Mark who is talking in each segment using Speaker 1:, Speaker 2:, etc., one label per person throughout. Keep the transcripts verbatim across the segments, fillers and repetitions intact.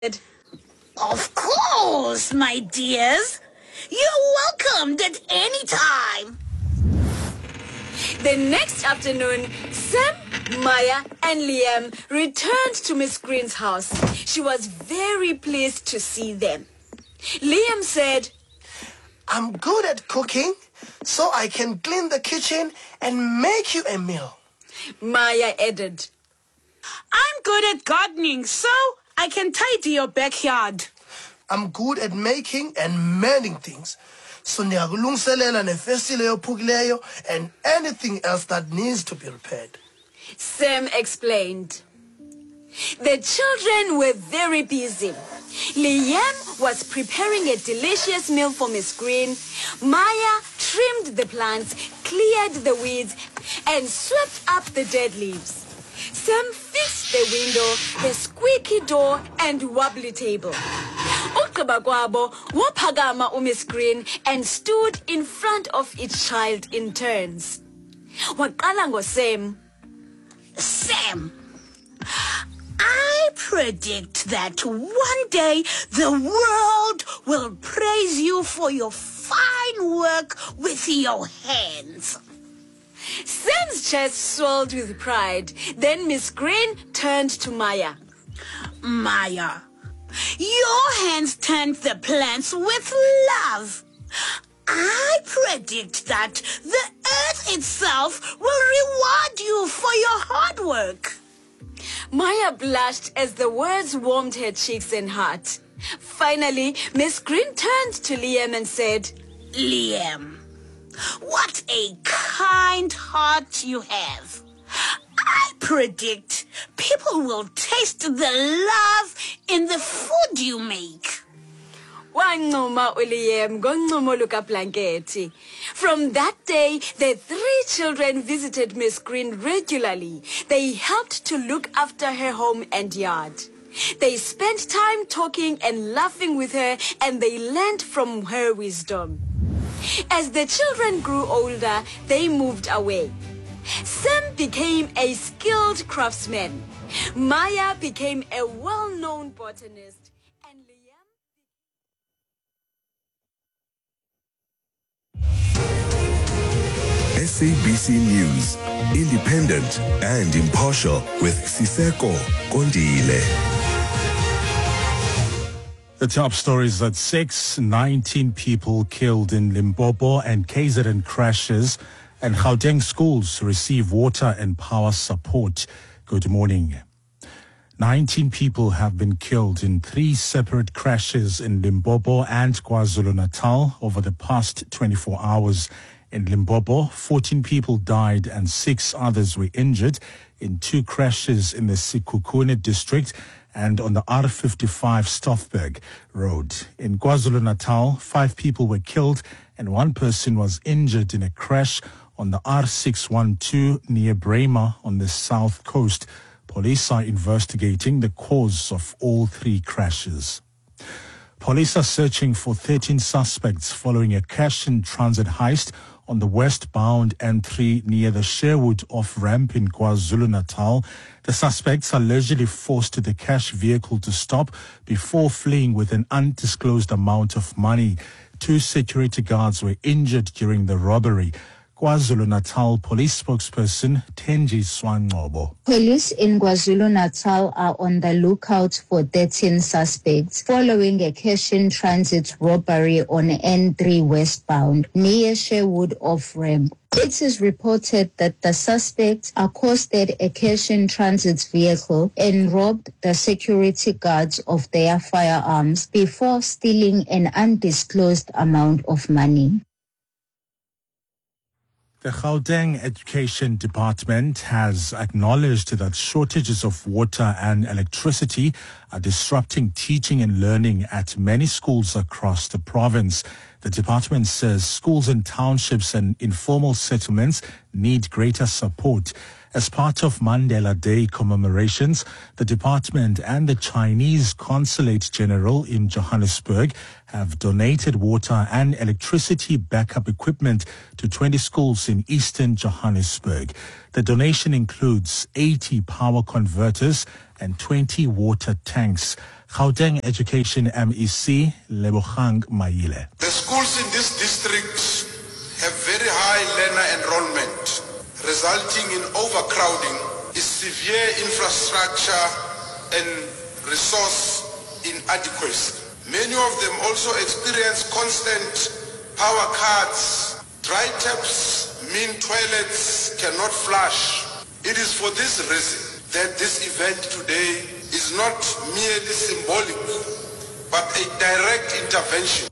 Speaker 1: Of course, my dears. You're welcomed at any time.
Speaker 2: The next afternoon, Sam, Maya, and Liam returned to Miss Green's house. She was very pleased to see them. Liam said,
Speaker 3: I'm good at cooking, so I can clean the kitchen and make you a meal.
Speaker 2: Maya added,
Speaker 1: I'm good at gardening, so I can tidy your backyard.
Speaker 3: I'm good at making and mending things, so niyakulungiselela nefestile yophukileyo and anything else that needs to be repaired.
Speaker 2: Sam explained. The children were very busy. Liam was preparing a delicious meal for Miss Green. Maya trimmed the plants, cleared the weeds, and swept up the dead leaves. Sam fixed the window, the squeaky door, and wobbly table. Ugqiba kwabo waphakama uMiss Green and stood in front of each child in turns. Waqala ngoSam.
Speaker 1: Sam, I predict that one day the world will praise you for your fine work with your hands.
Speaker 2: Sam's chest swelled with pride. Then Miss Green turned to Maya.
Speaker 1: Maya, your hands tend the plants with love. I predict that the earth itself will reward you for your hard work.
Speaker 2: Maya blushed as the words warmed her cheeks and heart. Finally, Miss Green turned to Liam and said,
Speaker 1: Liam, what a kind heart you have. I predict people will taste the love in the food you make.
Speaker 2: Wancuma uLiam ngoncumo lukablanketi. From that day, the three children visited Miss Green regularly. They helped to look after her home and yard. They spent time talking and laughing with her, and they learned from her wisdom. As the children grew older, they moved away. Sam became a skilled craftsman. Maya became a well-known botanist. And Liam...
Speaker 4: S A B C News, independent and impartial with Siseko Kondile.
Speaker 5: The top stories at six, nineteen people killed in Limpopo and K Z N crashes, and Gauteng schools receive water and power support. Good morning. nineteen people have been killed in three separate crashes in Limpopo and KwaZulu-Natal over the past twenty-four hours. In Limpopo, fourteen people died and six others were injured in two crashes in the Sekhukhune district and on the R fifty-five Stoffberg Road. In KwaZulu-Natal, five people were killed and one person was injured in a crash on the R six twelve near Brema on the south coast. Police are investigating the cause of all three crashes. Police are searching for thirteen suspects following a cash-in-transit heist on the westbound N three near the Sherwood off-ramp in KwaZulu-Natal. The suspects allegedly forced the cash vehicle to stop before fleeing with an undisclosed amount of money. Two security guards were injured during the robbery. KwaZulu-Natal police spokesperson Tenji Swangqobo.
Speaker 6: Police in KwaZulu-Natal are on the lookout for thirteen suspects following a cash-in-transit robbery on N three westbound near Sherwood off-ramp. It is reported that the suspects accosted a cash-in-transit vehicle and robbed the security guards of their firearms before stealing an undisclosed amount of money.
Speaker 5: The Gauteng Education Department has acknowledged that shortages of water and electricity are disrupting teaching and learning at many schools across the province. The department says schools in townships and informal settlements need greater support. As part of Mandela Day commemorations, the department and the Chinese Consulate General in Johannesburg have donated water and electricity backup equipment to twenty schools in eastern Johannesburg. The donation includes eighty power converters and twenty water tanks. Gauteng Education M E C, Lebogang Maile.
Speaker 7: The schools in this district have very high learner enrollment, resulting in overcrowding, severe infrastructure and resource inadequacy. Many of them also experience constant power cuts. Dry taps mean toilets cannot flush. It is for this reason that this event today is not merely symbolic, but a direct intervention.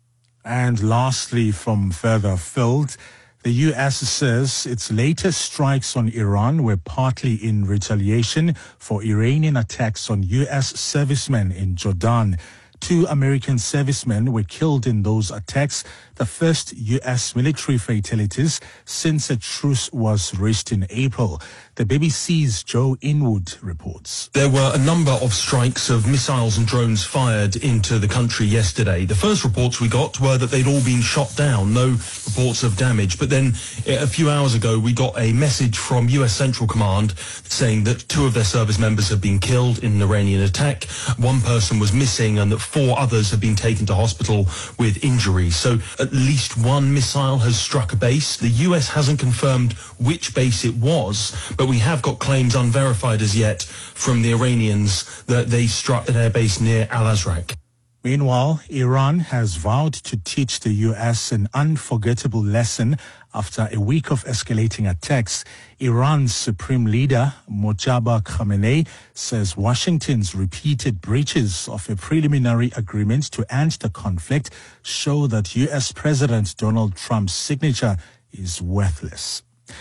Speaker 5: And lastly, from further afield, the U S says its latest strikes on Iran were partly in retaliation for Iranian attacks on U S servicemen in Jordan. Two American servicemen were killed in those attacks, the first U S military fatalities since a truce was reached in April. The B B C's Joe Inwood reports.
Speaker 8: There were a number of strikes of missiles and drones fired into the country yesterday. The first reports we got were that they'd all been shot down, no reports of damage. But then a few hours ago, we got a message from U S Central Command saying that two of their service members had been killed in an Iranian attack. One person was missing and that four others have been taken to hospital with injuries. So at least one missile has struck a base. The U S hasn't confirmed which base it was, but we have got claims unverified as yet from the Iranians that they struck an airbase near Al-Azraq.
Speaker 5: Meanwhile, Iran has vowed to teach the U S an unforgettable lesson after a week of escalating attacks. Iran's supreme leader, Mojtaba Khamenei, says Washington's repeated breaches of a preliminary agreement to end the conflict show that U S President Donald Trump's signature is worthless.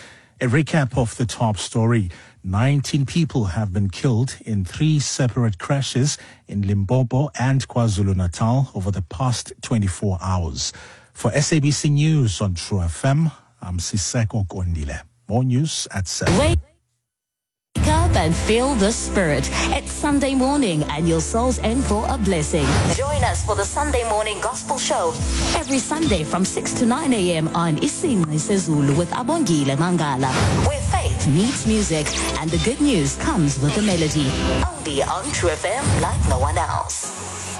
Speaker 5: A recap of the top story. nineteen people have been killed in three separate crashes in Limpopo and KwaZulu-Natal over the past twenty-four hours. For S A B C News on True F M, I'm Siseko Kondile. More news at seven.
Speaker 9: Wake up and feel the spirit. It's Sunday morning and your soul's in for a blessing. Join us for the Sunday morning gospel show every Sunday from six to nine a.m. on Isingci Sezulu with Abongile Mangala, where faith meets music and the good news comes with the melody. Only on True F M like no one else.